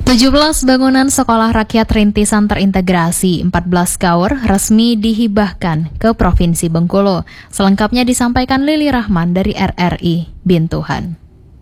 17 bangunan sekolah rakyat rintisan terintegrasi 14 Kaur resmi dihibahkan ke Provinsi Bengkulu. Selengkapnya disampaikan Lili Rahman dari RRI Bintuhan.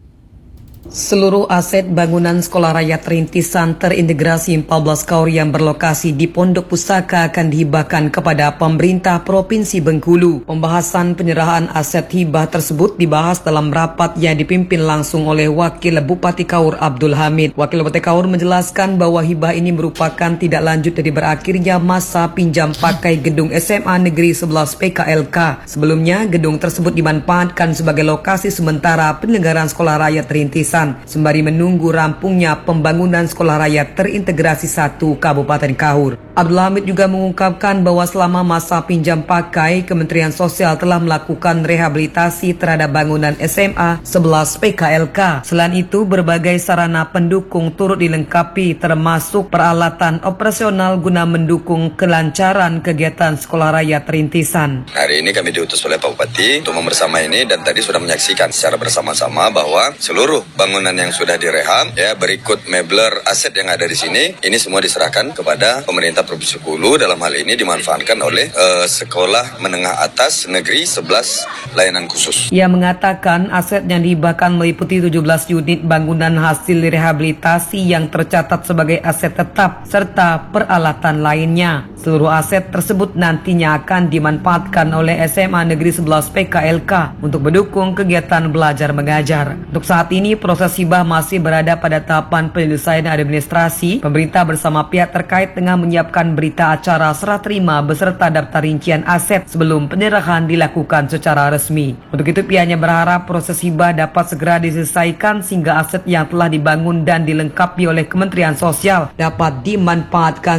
Seluruh aset bangunan sekolah rakyat rintisan terintegrasi 14 Kaur yang berlokasi di Pondok Pusaka akan dihibahkan kepada pemerintah Provinsi Bengkulu. Pembahasan penyerahan aset hibah tersebut dibahas dalam rapat yang dipimpin langsung oleh Wakil Bupati Kaur Abdul Hamid. Wakil Bupati Kaur menjelaskan bahwa hibah ini merupakan tidak lanjut dari berakhirnya masa pinjam pakai gedung SMA Negeri 11 PKLK. Sebelumnya, gedung tersebut dimanfaatkan sebagai lokasi sementara penyelenggaraan sekolah rakyat rintisan sembari menunggu rampungnya pembangunan sekolah rakyat terintegrasi 1 Kabupaten Kaur. Abdul Hamid juga mengungkapkan bahwa selama masa pinjam pakai, Kementerian Sosial telah melakukan rehabilitasi terhadap bangunan SMA 11 PKLK. Selain itu, berbagai sarana pendukung turut dilengkapi termasuk peralatan operasional guna mendukung kelancaran kegiatan sekolah rakyat rintisan. Hari ini kami diutus oleh Pak Bupati untuk membersama ini dan tadi sudah menyaksikan secara bersama-sama bahwa seluruh bangunan yang sudah direhab, berikut mebler aset yang ada di sini, ini semua diserahkan kepada pemerintah Provinsi Bengkulu. Dalam hal ini dimanfaatkan oleh sekolah menengah atas negeri 11 layanan khusus. Ia mengatakan aset yang dihibahkan meliputi 17 unit bangunan hasil rehabilitasi yang tercatat sebagai aset tetap serta peralatan lainnya. Seluruh aset tersebut nantinya akan dimanfaatkan oleh SMA Negeri 11 PKLK untuk mendukung kegiatan belajar mengajar. Untuk saat ini proses hibah masih berada pada tahapan penyelesaian administrasi. Pemerintah bersama pihak terkait tengah menyiapkan berita acara serah terima beserta daftar rincian aset sebelum penyerahan dilakukan secara resmi. Untuk itu pihaknya berharap proses hibah dapat segera diselesaikan sehingga aset yang telah dibangun dan dilengkapi oleh Kementerian Sosial dapat dimanfaatkan